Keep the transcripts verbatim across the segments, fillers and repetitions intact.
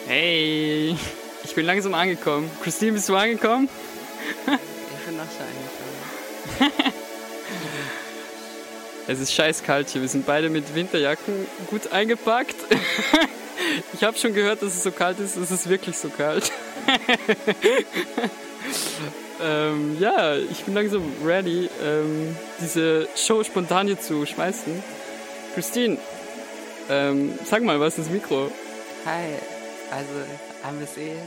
Hey, ich bin langsam angekommen. Christine, bist du angekommen? Ich bin noch schon angekommen. Es ist scheiß kalt hier. Wir sind beide mit Winterjacken gut eingepackt. Ich habe schon gehört, dass es so kalt ist. Es ist wirklich so kalt. ähm, ja, ich bin langsam ready, ähm, diese Show spontan hier zu schmeißen. Christine, ähm, sag mal was ins Mikro. Hi, also haben wir es eh.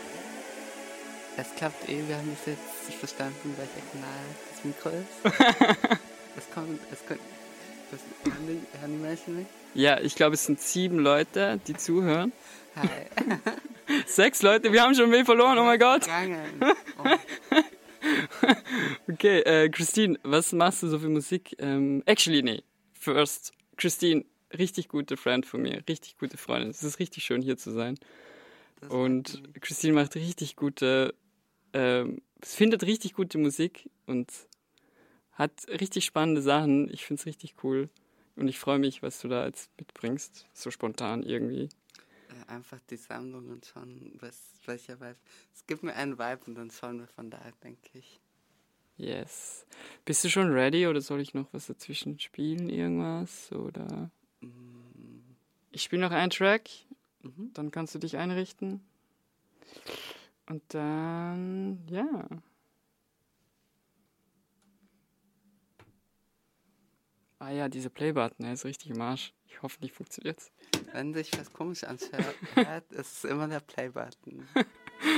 Es klappt eh, wir haben es jetzt verstanden, welcher Kanal das Mikro ist. Es kommt, es kommt. Das, hören, die, hören die Menschen mich? Ja, ich glaube, es sind sieben Leute, die zuhören. Hi. Sechs Leute, wir haben schon wen verloren, oh mein Gott. Oh. Okay, äh, Christine, was machst du so für Musik? Ähm, actually, nee. First, Christine, richtig gute Freund von mir, richtig gute Freundin. Es ist richtig schön, hier zu sein. Und Christine macht richtig gute, ähm, findet richtig gute Musik und hat richtig spannende Sachen. Ich finde es richtig cool. Und ich freue mich, was du da jetzt mitbringst. So spontan irgendwie. Einfach die Sammlung und schauen, was, welcher Vibe. Es gibt mir einen Vibe und dann schauen wir von da, denke ich. Yes. Bist du schon ready oder soll ich noch was dazwischen spielen, irgendwas? Oder? Mm. Ich spiele noch einen Track, Mhm. dann kannst du dich einrichten. Und dann, ja. Ah ja, dieser Play-Button, der ist richtig im Arsch. Ich hoffe, nicht funktioniert's. Wenn sich was komisch anhört, ist es immer der Play-Button.